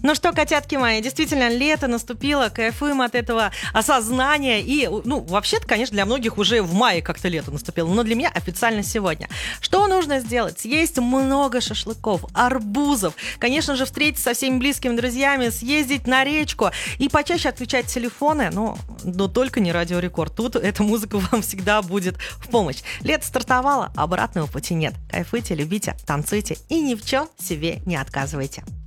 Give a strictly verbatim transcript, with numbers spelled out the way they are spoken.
Ну что, котятки мои, действительно, лето наступило, кайфуем от этого осознания. И, ну, вообще-то, конечно, для многих уже в мае как-то лето наступило, но для меня официально сегодня. Что нужно сделать? Съесть много шашлыков, арбузов, конечно же, встретиться со всеми близкими друзьями, съездить на речку и почаще отключать телефоны, но, но только не Радио Рекорд. Тут эта музыка вам всегда будет в помощь. Лето стартовало, обратного пути нет. Кайфуйте, любите, танцуйте и ни в чем себе не отказывайте.